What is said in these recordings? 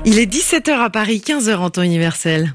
Il est 17h à Paris, 15h en temps universel.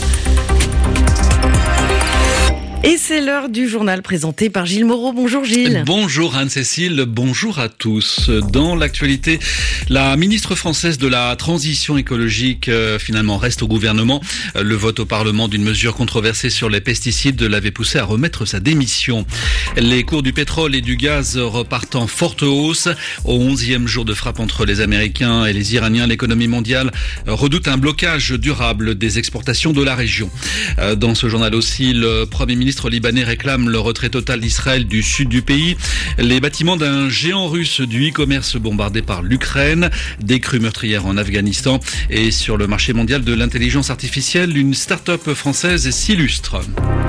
Et c'est l'heure du journal présenté par Gilles Moreau. Bonjour Gilles. Bonjour Anne-Cécile, bonjour à tous. Dans l'actualité, la ministre française de la transition écologique finalement reste au gouvernement. Le vote au Parlement d'une mesure controversée sur les pesticides l'avait poussé à remettre sa démission. Les cours du pétrole et du gaz repartent en forte hausse. Au 11e jour de frappe entre les Américains et les Iraniens, l'économie mondiale redoute un blocage durable des exportations de la région. Dans ce journal aussi, le Premier ministre libanais réclame le retrait total d'Israël du sud du pays. Les bâtiments d'un géant russe du e-commerce bombardés par l'Ukraine, des crues meurtrières en Afghanistan et sur le marché mondial de l'intelligence artificielle, une start-up française s'illustre.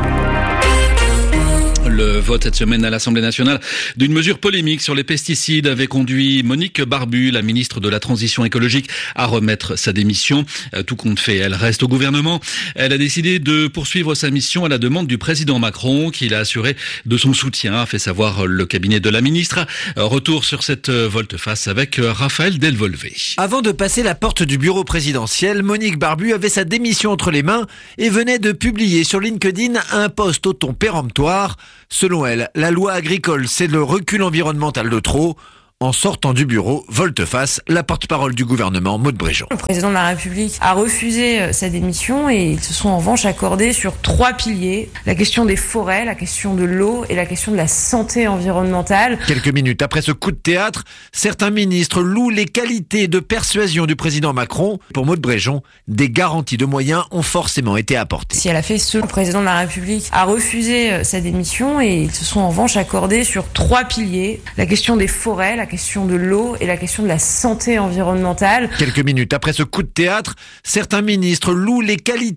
Le vote cette semaine à l'Assemblée nationale d'une mesure polémique sur les pesticides avait conduit Monique Barbu, la ministre de la Transition écologique, à remettre sa démission. Tout compte fait, elle reste au gouvernement. Elle a décidé de poursuivre sa mission à la demande du président Macron, qui l'a assuré de son soutien, a fait savoir le cabinet de la ministre. Retour sur cette volte-face avec Raphaël Delvolvé. Avant de passer la porte du bureau présidentiel, Monique Barbu avait sa démission entre les mains et venait de publier sur LinkedIn un post au ton péremptoire. Selon elle, la loi agricole, c'est le recul environnemental de trop. En sortant du bureau, volte-face, la porte-parole du gouvernement, Maud Bréjon. Le président de la République a refusé sa démission et ils se sont en revanche accordés sur 3 piliers. La question des forêts, la question de l'eau et la question de la santé environnementale. Quelques minutes après ce coup de théâtre, certains ministres louent les qualités de persuasion du président Macron. Pour Maud Bréjon, des garanties de moyens ont forcément été apportées. Si elle a fait ce, le président de la République a refusé sa démission et ils se sont en revanche accordés sur 3 piliers. La question des forêts, la question de l'eau et la question de la santé environnementale. Quelques minutes après ce coup de théâtre, certains ministres louent les qualités